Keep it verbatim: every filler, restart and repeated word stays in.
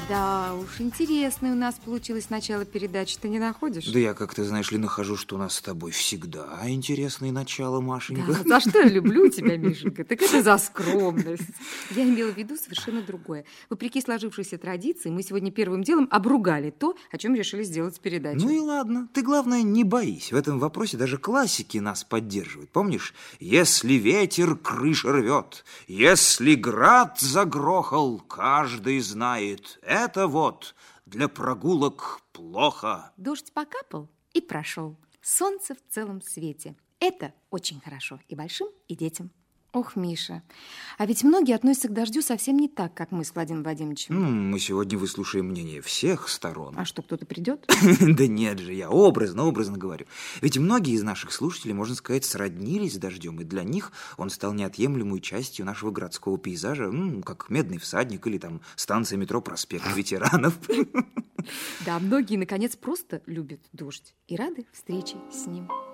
Да уж, интересное у нас получилось начало передачи, ты не находишь? Да я, как ты знаешь ли, нахожу, что у нас с тобой всегда интересное начало, Машенька. Да, за что я люблю тебя, Мишенька? Так это за скромность. Я имела в виду совершенно другое. Вопреки сложившейся традиции, мы сегодня первым делом обругали то, о чем решили сделать передачу. Ну и ладно. Ты, главное, не боись. В этом вопросе даже классики нас поддерживают. Помнишь? Если ветер крыши рвет, если град загрохал, каждый знает, это вот для прогулок плохо. Дождь покапал и прошел. Солнце в целом свете. Это очень хорошо и большим, и детям. Ох, Миша, а ведь многие относятся к дождю совсем не так, как мы с Владимиром Владимировичем. Ну, мы сегодня выслушаем мнение всех сторон. А что, кто-то придет? Да нет же, я образно, образно говорю. Ведь многие из наших слушателей, можно сказать, сроднились с дождем, и для них он стал неотъемлемой частью нашего городского пейзажа, ну, как «Медный всадник» или там станция метро «Проспект ветеранов». Да, многие, наконец, просто любят дождь и рады встрече с ним.